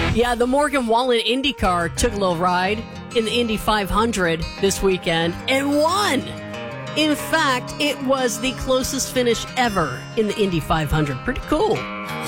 Yeah, the Morgan Wallen IndyCar took a little ride in the Indy 500 this weekend and won. In fact, it was the closest finish ever in the Indy 500. Pretty cool.